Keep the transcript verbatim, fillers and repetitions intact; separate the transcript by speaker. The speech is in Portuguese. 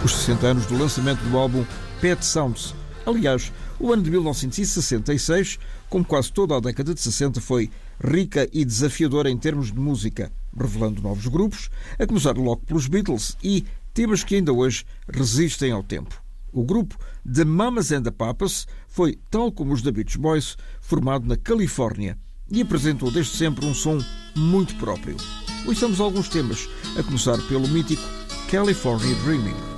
Speaker 1: os sessenta anos do lançamento do álbum Pet Sounds. Aliás, o ano de mil novecentos e sessenta e seis, como quase toda a década de sessenta, foi rica e desafiadora em termos de música, revelando novos grupos, a começar logo pelos Beatles e temas que ainda hoje resistem ao tempo. O grupo The Mamas and the Papas foi, tal como os The Beach Boys, formado na Califórnia e apresentou desde sempre um som muito próprio. Ouçamos alguns temas, a começar pelo mítico California Dreaming.